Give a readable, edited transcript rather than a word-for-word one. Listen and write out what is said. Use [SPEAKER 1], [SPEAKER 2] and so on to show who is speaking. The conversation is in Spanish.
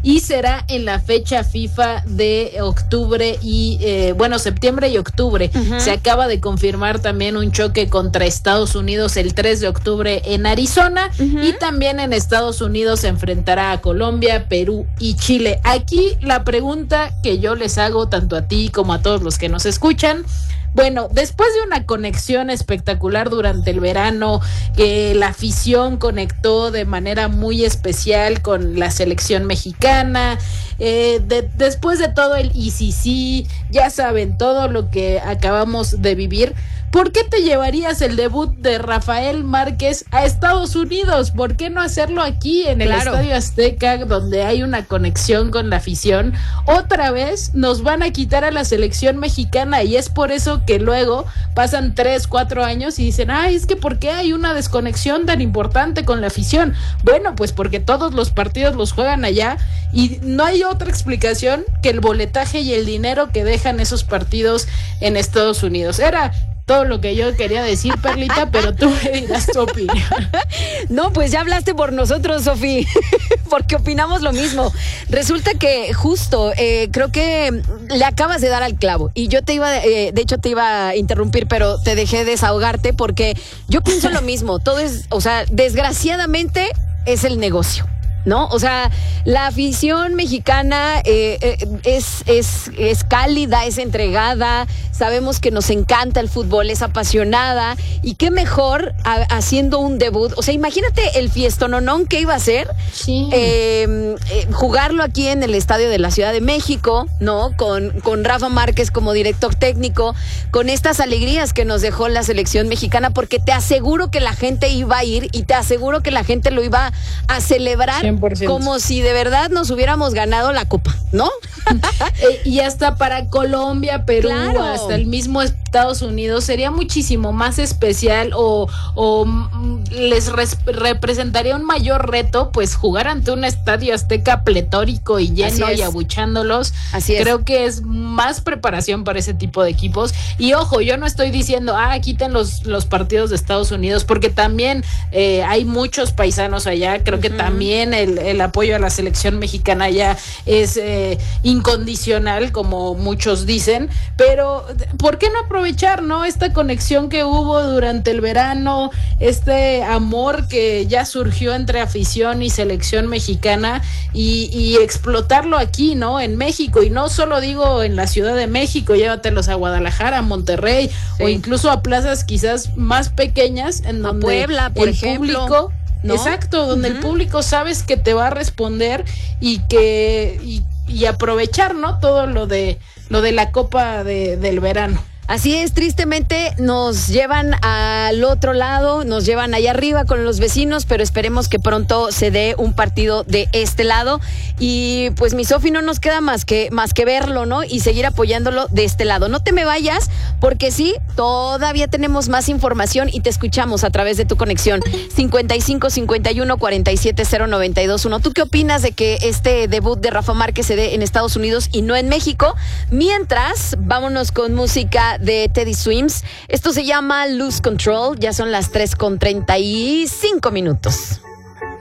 [SPEAKER 1] y será en la fecha FIFA de octubre y septiembre y octubre. Se acaba de confirmar también un choque contra Estados Unidos el 3 de octubre en Arizona, y también en Estados Unidos se enfrentará a Colombia, Perú y Chile. Aquí la pregunta que yo les hago tanto a ti como a todos los que nos escuchan: bueno, después de una conexión espectacular durante el verano, que la afición conectó de manera muy especial con la selección mexicana, después de todo el ICC, ya saben, todo lo que acabamos de vivir, ¿por qué te llevarías el debut de Rafael Márquez a Estados Unidos? ¿Por qué no hacerlo aquí en el Estadio Azteca, donde hay una conexión con la afición? Otra vez nos van a quitar a la selección mexicana, y es por eso que luego pasan 3-4 años y dicen, es que ¿por qué hay una desconexión tan importante con la afición? Bueno, pues porque todos los partidos los juegan allá, y no hay otra explicación que el boletaje y el dinero que dejan esos partidos en Estados Unidos. Era todo lo que yo quería decir, Perlita, pero tú me dirás tu opinión.
[SPEAKER 2] No, pues ya hablaste por nosotros, Sofi, porque opinamos lo mismo. Resulta que justo, creo que le acabas de dar al clavo, y yo te iba a interrumpir, pero te dejé desahogarte porque yo pienso lo mismo. Todo es, desgraciadamente es el negocio, ¿no? O sea, la afición mexicana es cálida, es entregada, sabemos que nos encanta el fútbol, es apasionada, y qué mejor haciendo un debut. O sea, imagínate el fiestononón que iba a ser, jugarlo aquí en el estadio de la Ciudad de México, ¿no? Con Rafa Márquez como director técnico, con estas alegrías que nos dejó la selección mexicana, porque te aseguro que la gente iba a ir, y te aseguro que la gente lo iba a celebrar
[SPEAKER 1] 100%.
[SPEAKER 2] Como si de verdad nos hubiéramos ganado la copa, ¿no?
[SPEAKER 1] Y hasta para Colombia, Perú,
[SPEAKER 2] claro,
[SPEAKER 1] hasta el mismo Estados Unidos sería muchísimo más especial, o les representaría un mayor reto, pues jugar ante un estadio Azteca pletórico y lleno y abuchándolos.
[SPEAKER 2] Así es.
[SPEAKER 1] Creo que es más preparación para ese tipo de equipos. Y ojo, yo no estoy diciendo, quiten los partidos de Estados Unidos, porque también hay muchos paisanos allá. Creo que también el apoyo a la selección mexicana allá es incondicional, como muchos dicen, pero ¿por qué no aprovechar, no, esta conexión que hubo durante el verano, este amor que ya surgió entre afición y selección mexicana, y explotarlo aquí, ¿no? En México, y no solo digo en la Ciudad de México, llévatelos a Guadalajara, a Monterrey, o incluso a plazas quizás más pequeñas, en donde
[SPEAKER 2] Puebla, por ejemplo,
[SPEAKER 1] público,
[SPEAKER 2] ¿no?
[SPEAKER 1] Exacto, donde el público sabes que te va a responder, y aprovechar, ¿no? Todo lo de la Copa del verano.
[SPEAKER 2] Así es, tristemente nos llevan al otro lado, nos llevan allá arriba con los vecinos, pero esperemos que pronto se dé un partido de este lado. Y pues, mi Sofi, no nos queda más que verlo, ¿no? Y seguir apoyándolo de este lado. No te me vayas, porque sí, todavía tenemos más información y te escuchamos a través de tu conexión 55 51 47 092 1. ¿Tú qué opinas de que este debut de Rafa Márquez se dé en Estados Unidos y no en México? Mientras, vámonos con música de Teddy Swims. Esto se llama Lose Control. Ya son las 3:35 minutos.